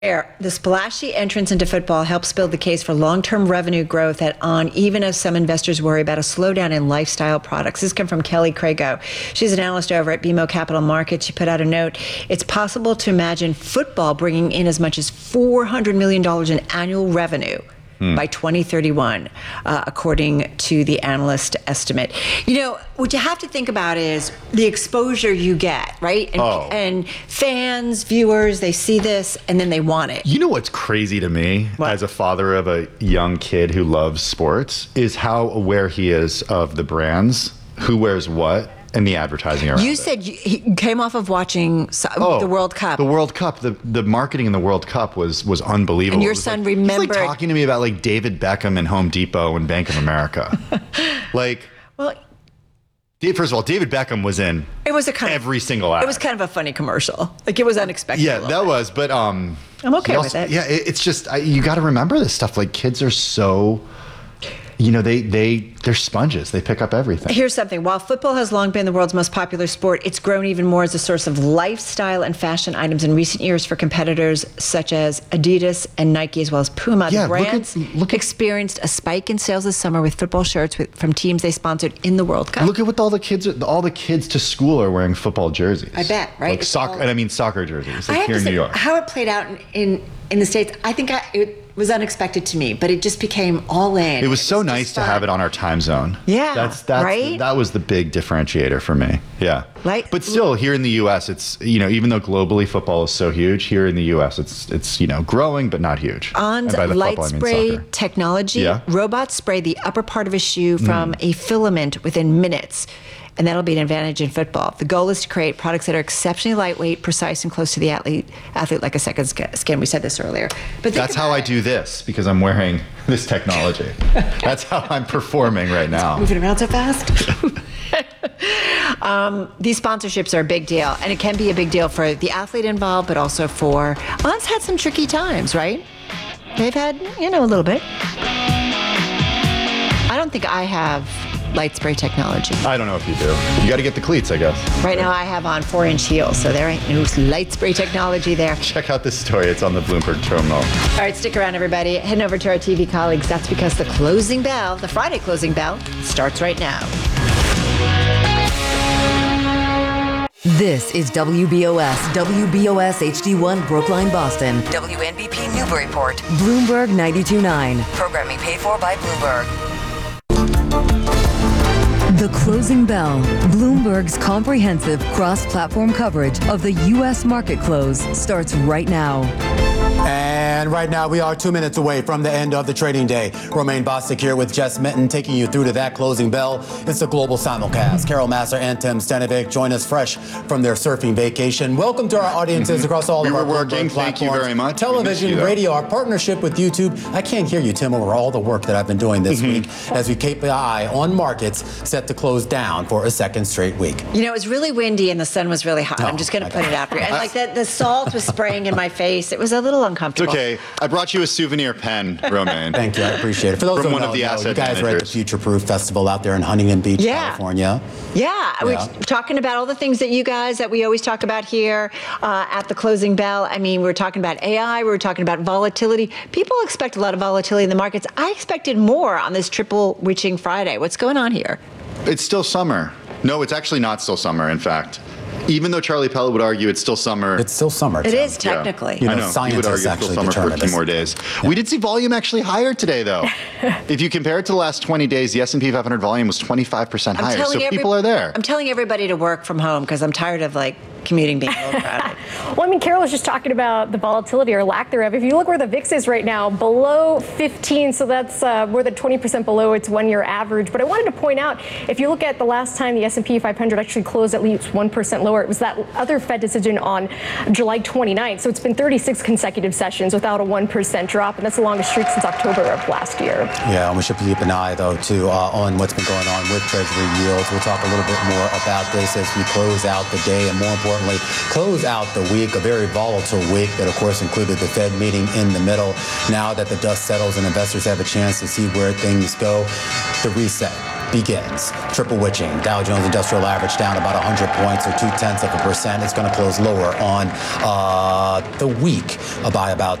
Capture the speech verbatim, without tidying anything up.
The splashy entrance into football helps build the case for long-term revenue growth at On, even as some investors worry about a slowdown in lifestyle products. This comes from Kelly Crago. She's an analyst over at B M O Capital Markets. She put out a note. It's possible to imagine football bringing in as much as four hundred million dollars in annual revenue Hmm. by twenty thirty-one, uh, according to the analyst estimate. You know, what you have to think about is the exposure you get, right? And, oh. and fans, viewers, they see this and then they want it. You know what's crazy to me What? as a father of a young kid who loves sports is how aware he is of the brands, who wears what, and the advertising around You it. said you, he came off of watching so- Oh, the World Cup. The World Cup, the, the marketing in the World Cup was was unbelievable. And your It was son like, remembered- He's like talking to me about like David Beckham and Home Depot and Bank of America. like, well, first of all, David Beckham was in it was a kind every of, single ad. It was kind of a funny commercial. Like it was unexpected. Yeah, that was. But um, I'm okay he with also- it. Yeah, it, it's just I, you got to remember this stuff. Like kids are so, you know, they they they're sponges. They pick up everything. Here's something. While football has long been the world's most popular sport, it's grown even more as a source of lifestyle and fashion items in recent years for competitors such as Adidas and Nike, as well as Puma. Yeah, the look at- brands look at- experienced a spike in sales this summer with football shirts with, from teams they sponsored in the World Cup. Look at what all the kids are, all the kids to school are wearing football jerseys. I bet, right? Like It's soccer, all- and I mean soccer jerseys, I like have here to in say, New York. how it played out in, in, in the States, I think I, it was unexpected to me, but it just became all in. It was so just nice to fun. have it on our time zone. Yeah, that's that's right? that was the big differentiator for me. Yeah, Right. But still, here in the U S, it's you know even though globally football is so huge, here in the U S, it's it's you know growing but not huge. On's And by the light football, I mean spray soccer. technology, Yeah. robots spray the upper part of a shoe from a filament within minutes. And that'll be an advantage in football. The goal is to create products that are exceptionally lightweight, precise, and close to the athlete, athlete like a second sk- skin. We said this earlier. But think That's how about I it. do this because I'm wearing this technology. That's how I'm performing right now. Moving around so fast. um, these sponsorships are a big deal, and it can be a big deal for the athlete involved, but also for. On's had some tricky times, right? They've had, you know, a little bit. I don't think I have light spray technology. I don't know if you do. You got to get the cleats, I guess. Right now, I have on four-inch heels, so there ain't no light spray technology there. Check out this story. It's on the Bloomberg terminal. All right, stick around, everybody. Heading over to our T V colleagues. That's because the closing bell, the Friday closing bell, starts right now. This is W B O S, W B O S H D one Brookline, Boston. W N B P Newburyport. Bloomberg ninety-two point nine. Programming paid for by Bloomberg. The Closing Bell, Bloomberg's comprehensive cross-platform coverage of the U S market close starts right now. And right now, we are two minutes away from the end of the trading day. Romaine Bostic here with Jess Minton taking you through to that closing bell. It's a global simulcast. Carol Massar and Tim Stanovic join us fresh from their surfing vacation. Welcome to our audiences across all We of our were working. Bloomberg Thank you platforms. very much. We missed Television, you, though. radio, our partnership with YouTube. I can't hear you, Tim, over all the work that I've been doing this Mm-hmm. week as we keep the eye on markets set to close down for a second straight week. You know, it was really windy and the sun was really hot. Oh, I'm just going to my put it out there. And like the, the salt was spraying in my face. It was a little It's uncomfortable. okay. I brought you a souvenir pen, Romaine. Thank you. I appreciate it. For those From who one don't of the know, asset you guys were at the managers. Future Proof Festival out there in Huntington Beach, Yeah. California. Yeah, we're Yeah. talking about all the things that you guys, that we always talk about here uh, at the closing bell. I mean, we were talking about A I, we were talking about volatility. People expect a lot of volatility in the markets. I expected more on this triple witching Friday. What's going on here? It's still summer. No, it's actually not still summer, in fact. Even though Charlie Pellett would argue it's still summer. It's still summer. It Tim. is technically. You know, I know. He would scientists argue it's actually still summer for a determine few this. more days. We did see volume actually higher today, though. If you compare it to the last twenty days, the S and P five hundred volume was twenty-five percent I'm higher. So telling every- people are there. I'm telling everybody to work from home because I'm tired of like commuting being a little crowded. Well, I mean, Carol was just talking about the volatility or lack thereof. If you look where the V I X is right now, below fifteen, so that's uh, more than twenty percent below its one-year average. But I wanted to point out, if you look at the last time the S and P five hundred actually closed at least one percent lower, it was that other Fed decision on July twenty-ninth. So it's been thirty-six consecutive sessions without a one percent drop, and that's the longest streak since October of last year. Yeah, and we should keep an eye, though, too, uh, on what's been going on with Treasury yields. We'll talk a little bit more about this as we close out the day and, more importantly, close out the week, a very volatile week that, of course, included the Fed meeting in the middle. Now that the dust settles and investors have a chance to see where things go, the reset. begins. Triple witching. Dow Jones Industrial Average down about one hundred points or two tenths of a percent. It's going to close lower on uh, the week by about